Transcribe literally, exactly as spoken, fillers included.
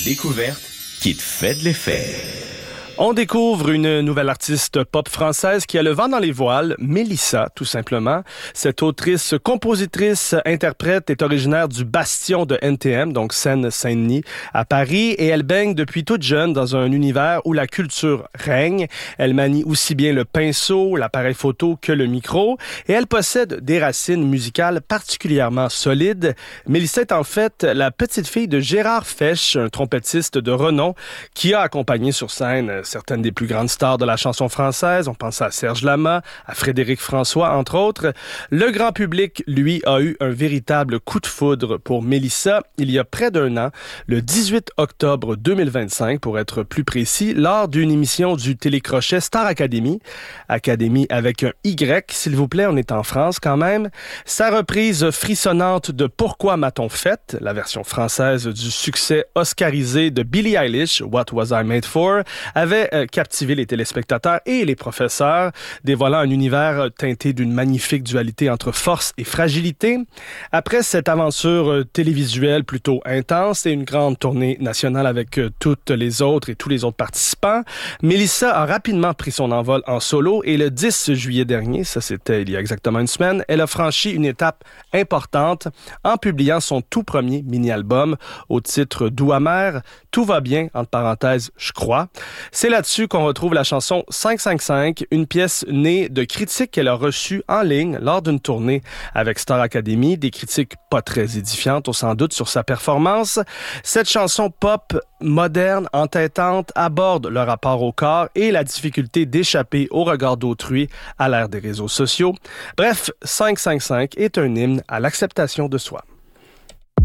découverte qui te fait de l'effet. On découvre une nouvelle artiste pop française qui a le vent dans les voiles, Mélissa, tout simplement. Cette autrice, compositrice, interprète est originaire du bastion de N T M, donc Seine-Saint-Denis, à Paris, et elle baigne depuis toute jeune dans un univers où la culture règne. Elle manie aussi bien le pinceau, l'appareil photo que le micro, et elle possède des racines musicales particulièrement solides. Mélissa est en fait la petite fille de Gérard Fesch, un trompettiste de renom qui a accompagné sur scène certaines des plus grandes stars de la chanson française. On pense à Serge Lama, à Frédéric François, entre autres. Le grand public, lui, a eu un véritable coup de foudre pour Mélissa il y a près d'un an, le dix-huit octobre deux mille vingt-cinq, pour être plus précis, lors d'une émission du télécrochet Star Academy. Académie avec un Y, s'il vous plaît, on est en France quand même. Sa reprise frissonnante de Pourquoi m'a-t-on fait, la version française du succès oscarisé de Billie Eilish, What Was I Made For, avait captivé les téléspectateurs et les professeurs, dévoilant un univers teinté d'une magnifique dualité entre force et fragilité. Après cette aventure télévisuelle plutôt intense et une grande tournée nationale avec toutes les autres et tous les autres participants, Mélissa a rapidement pris son envol en solo et le dix juillet dernier, ça c'était il y a exactement une semaine, elle a franchi une étape importante en publiant son tout premier mini-album au titre Doux amer, Tout va bien, entre parenthèses, je crois. C'est là-dessus qu'on retrouve la chanson cinq cent cinquante-cinq, une pièce née de critiques qu'elle a reçues en ligne lors d'une tournée avec Star Academy, des critiques pas très édifiantes, sans doute, sur sa performance. Cette chanson pop, moderne, entêtante, aborde le rapport au corps et la difficulté d'échapper au regard d'autrui à l'ère des réseaux sociaux. Bref, cinq cent cinquante-cinq est un hymne à l'acceptation de soi.